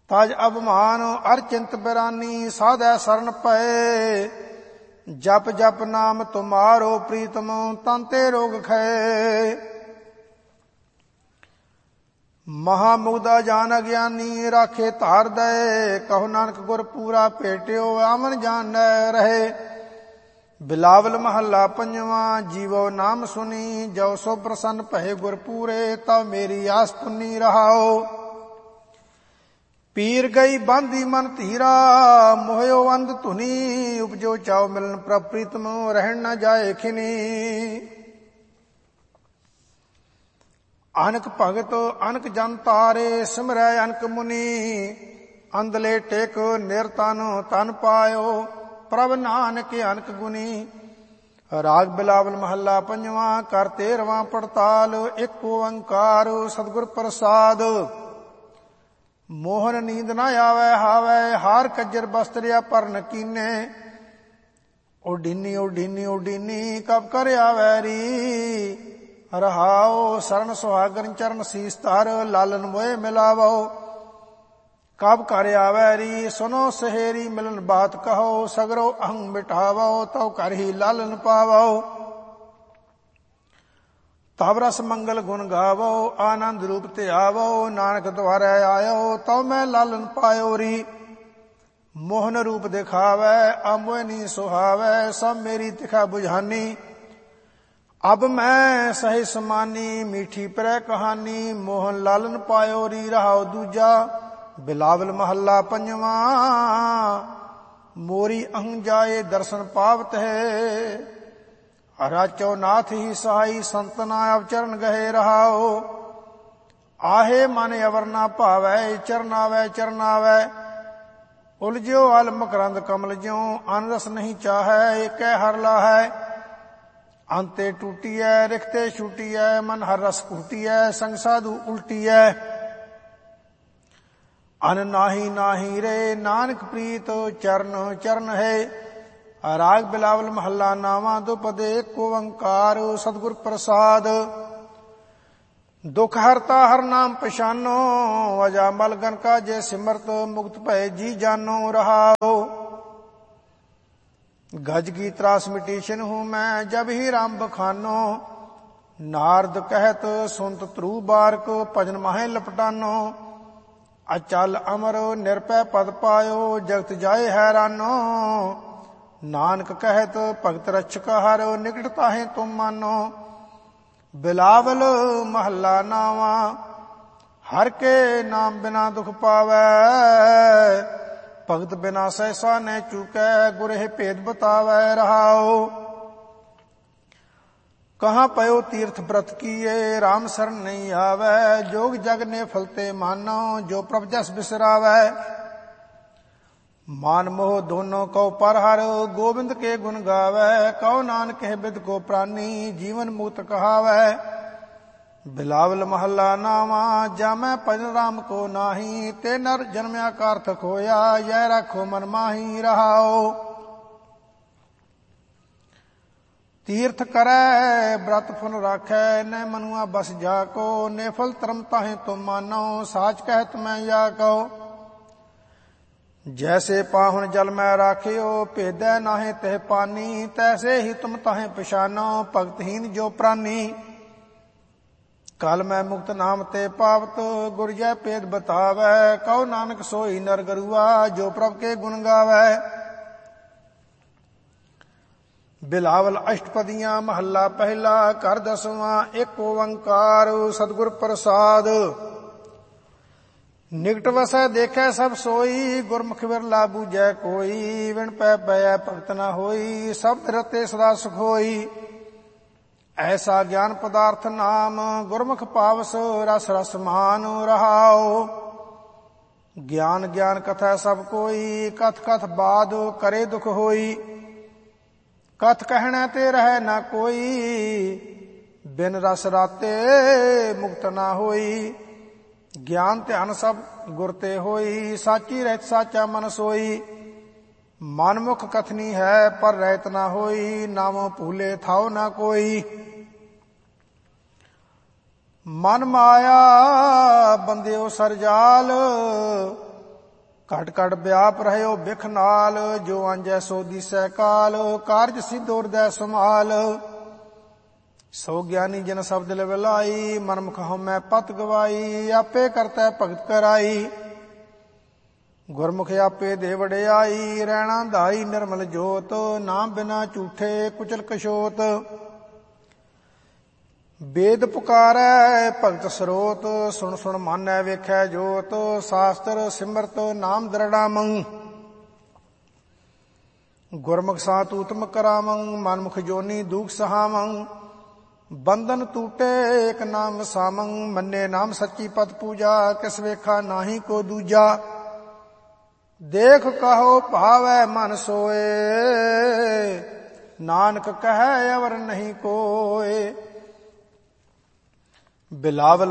ਤਜ ਅਭਮਾਨ ਅਰ ਚਿੰਤ ਬਿਰਾਨੀ ਸਾਧੈ ਸਰਨ ਪਏ। ਜਪ ਜਪ ਨਾਮ ਤੁਮਾਰੋ ਪ੍ਰੀਤਮ ਤਨ ਤੇ ਰੋਗ ਖਏ। ਮਹਾਮੁਗਦਾ ਜਾਨ ਅਗਿਆਨੀ ਰਾਖੇ ਧਾਰ ਦਏ। ਕਹੋ ਨਾਨਕ ਗੁਰ ਪੂਰਾ ਭੇਟਿਓ ਆਵਨ ਜਾਣੈ ਰਹੇ। ਬਿਲਾਵਲ ਮਹੱਲਾ ਪੰਜਵਾਂ। ਜੀਵੋ ਨਾਮ ਸੁਨੀ ਜੋ ਸੋ ਪ੍ਰਸੰਨ ਭਏ ਗੁਰ ਪੂਰੇ। ਤਬ ਮੇਰੀ ਆਸ ਪੁੰਨੀ ਰਹਾਓ। ਪੀਰ ਗਈ ਬਾਂਧੀ ਮਨ ਧੀਰਾ ਮੋਹਿਓ ਅੰਧ ਧੁਨੀ। ਉਪਜੋ ਚਾਉ ਮਿਲਨ ਪ੍ਰਭ ਪ੍ਰੀਤਮ ਰਹਿਣ ਨ ਜਾਏ ਖਿਨੀ। ਅਨਕ ਭਗਤ ਅਨਕ ਜਨ ਤਾਰੇ ਸਿਮਰੈ ਅਨਕ ਮੁਨੀ। ਅੰਧਲੇ ਟੇਕ ਨਿਰਤਨ ਤਨ ਪਾਇਓ ਪ੍ਰਭ ਨਾਨਕ ਅਨਕ ਗੁਨੀ। ਰਾਗ ਬਿਲਾਵਲ ਮਹੱਲਾ ਪੰਜਵਾਂ। ਕਰ 13ਵਾਂ ਪੜਤਾਲ। ਇੱਕ ਓੰਕਾਰ ਸਤਿਗੁਰ ਪ੍ਰਸਾਦ। ਮੋਹਨ ਨੀਂਦ ਨਾ ਆਵੈ ਹਾਵੈ ਹਾਰ ਕੱਜਰ ਬਸਤਰਿਆ ਭਰਨ ਕੀਨੇ। ਓਡੀਨੀ ਓਡੀਨੀ ਓਡੀਨੀ ਕਬ ਕਰ ਆਵੈ ਰੀ। ਰਹਾਓ ਸਰਨ ਸੁਹਾਗਨ ਚਰਨ ਸੀਸ ਧਰ ਲਾਲਨ ਮੋਏ ਮਿਲਾਵੋ। ਕਬ ਕਰ ਆਵੈ ਰੀ ਸੁਨੋ ਸਹੇਰੀ ਮਿਲਨ ਬਾਤ ਕਹੋ। ਸਗਰੋ ਅਹੰ ਮਿਟਾਵੋ ਤਉ ਕਰ ਹੀ ਲਾਲਨ ਪਾਵੋ। ਤਬ ਰਸ ਮੰਗਲ ਗੁਣ ਗਾਵੋ ਆਨੰਦ ਰੂਪ ਤੇ ਆਵੋ। ਨਾਨਕ ਦੁਆਰੈ ਆਇਓ ਤਉ ਮੈਂ ਲਾਲਨ ਪਾਇਓ ਰੀ। ਮੋਹਨ ਰੂਪ ਦਿਖਾਵੈ ਆਮੋਇ ਨੀ ਸੁਹਾਵੈ। ਸਭ ਮੇਰੀ ਤਿਖਾ ਬੁਝਾਨੀ ਅਬ ਮੈਂ ਸਹਿ ਸਮਾਨੀ। ਮੀਠੀ ਪ੍ਰੈ ਕਹਾਨੀ ਮੋਹਨ ਲਾਲਨ ਪਾਇਓ ਰੀ। ਰਹਾਉ ਦੂਜਾ ਬਿਲਾਵਲ ਮਹੱਲਾ ਪੰਜਵਾਂ। ਮੋਰੀ ਅਹੰ ਜਾਏ ਦਰਸ਼ਨ ਪਾਵਤ ਹੈ। ਰਾਚੋ ਨਾਥ ਹੀ ਸਹਾਈ ਸੰਤਨਾ ਅਵਚਰਨ ਗਏ। ਰਹਾਓ ਆਹੇ ਮਨ ਅਵਰ ਨਾ ਭਾਵੈ ਚਰਨਾਵੈ ਚਰਨਾਵੈ। ਉਲਝਿਓ ਅਲ ਮਕਰੰਦ ਕਮਲ ਜਿਉ ਅਨ ਰਸ ਨਹੀਂ ਚਾਹੈ। ਏਕੈ ਹਰ ਲਾਹੈ ਅੰਤੇ ਟੂਟੀਐ। ਰਿਖਤੇ ਛੂਟੀਐ ਮਨ ਹਰ ਰਸ ਘੂਟੀਐ। ਸੰਗ ਸਾਧੂ ਉਲਟੀਐ ਅਨ ਨਾਹੀ ਨਾਹੀ ਰੇ। ਨਾਨਕ ਪ੍ਰੀਤ ਚਰਨ ਚਰਨ ਹੈ। ਰਾਗ ਬਿਲਾਵਲ ਮਹੱਲਾ ਨਾਵਾਂ। ਦੁਪਦੇ ਏਕ ਓੰਕਾਰ ਸਤਿਗੁਰ ਪ੍ਰਸਾਦ। ਦੁਖ ਹਰਤਾ ਹਰ ਨਾਮ ਪਛਾਨੋ। ਅਜਾ ਮਲ ਗਨ ਕਾ ਜੇ ਸਿਮਰਤ ਮੁਕਤ ਭਏ ਜੀ ਜਾਨੋ। ਰਹਾਓ गज की त्रास मिटी छिन्हु मैं जब ही राम बखानो। नारद कहत सुनत ध्रुव बारक भजन माहे लपटानो। अचल अमर निरपै पद पायो जगत जाए हैरानो। नानक कहत भगत रक्षक हर निकट ताहे तुम मानो। बिलावल महला नावा हर के नाम बिना दुख पावै। भगत बिना सहसा न चूकै गुर हे भेद बतावै। रहाओ कहाँ पयो तीर्थ व्रत किए राम शरण नहीं आवै। जोग जग ने फलते मानो जो प्रभ जस बिसरावै। मान मोह दोनों को पर हर गोविंद के गुण गावै। कहो नानक है बिद को प्राणी जीवन मुक्त कहावै। बिलावल महला नावा जामै भजन राम को नाही। ते नर जन्मया कार्थक होया यह राखो मन माही। रहाओ तीर्थ करै व्रत फुन राखै न मनुआ बस जाको। नेफल तरम ताहे तुम मानो साच कहत मैं या कहो। जैसे पाहुन जल में राखियो भेदै नाहे तह पानी। तैसे ही तुम ताहे पछानो भगतहीन जो प्राणी। कल मैं मुक्त नाम ते पावत गुर जय भेद बतावै। कहो नानक सोई नर गरुआ जो प्रभ के गुण गावै। बिलावल अष्टपदियां महला पहला कर 10वां। एक ओंकार सतगुर प्रसाद। निकट वसै देखै सब सोई गुरमुख बिरला बूझै कोई। विण पै पयै भगत न होई शब्द रते सदा सुख होई। ऐसा ज्ञान पदार्थ नाम गुरमुख पावस रस रस मान। रहाओ ज्ञान ज्ञान कथा सब कोई कथ कथ बाद करे दुख होई। कथ कहने ते रह न कोई बिन रस राते मुक्त न होई। ज्ञान ध्यान सब गुर ते होई साची रहत साचा मन सोई। मनमुख कथनी है पर रहत न होई नाम भूले थाओ न कोई। मन माया बंदियो सरजाल ਘਟ ਘਟ ਵਿਆਪ ਰਹਿਓ ਬਿਖ ਨਾਲ, ਜੋ ਆਂਜੈ ਸੋ ਦੀਸੈ ਕਾਲ, ਕਾਰਜ ਸਿਧਿ ਹਿਰਦੈ ਸਮਾਲ। ਸੋ ਗਿਆਨੀ ਜਨ ਸ਼ਬਦ ਲਿਵਲਾਈ, ਮਨਮੁਖ ਹਉਮੈ ਪਤ ਗਵਾਈ, ਆਪੇ ਕਰਤੈ ਭਗਤ ਕਰਾਈ। ਗੁਰਮੁਖ ਆਪੇ ਦੇ ਵਡਿਆਈ, ਰਹਿਣਾ ਧਾਈ ਨਿਰਮਲ ਜੋਤ, ਨਾਮ ਬਿਨਾ ਝੂਠੇ ਕੁਚਲ ਕਛੋਤ। ਵੇਦ ਪੁਕਾਰੈ ਭਗਤ ਸਰੋਤ, ਸੁਣ ਸੁਣ ਮਾਨੈ ਵੇਖੈ ਜੋਤ, ਸ਼ਾਸਤਰ ਸਿਮਰਤ ਨਾਮ ਦ੍ਰਿੜਾਮੰ। ਗੁਰਮੁਖ ਸਾਥ ਊਤਮ ਕਰਾਮੰ, ਮਨਮੁਖ ਜੋਨੀ ਦੁਖ ਸਹਾਮੰ। ਬੰਧਨ ਟੂਟੇ ਏਕ ਨਾਮ ਵਸਾਮੰ, ਮੰਨੇ ਨਾਮ ਸੱਚੀ ਪਤ ਪੂਜਾ, ਕਿਸ ਵੇਖਾ ਨਾਹੀ ਕੋ ਦੂਜਾ। ਦੇਖ ਕਹੋ ਭਾਵੈ ਮਨ ਸੋਏ, ਨਾਨਕ ਕਹੈ ਅਵਰ ਨਹੀਂ ਕੋਏ। ਬਿਲਾਵਲ